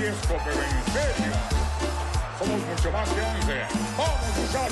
Riesco, pero en serio. Somos mucho más que 11. ¡Vamos, muchachos!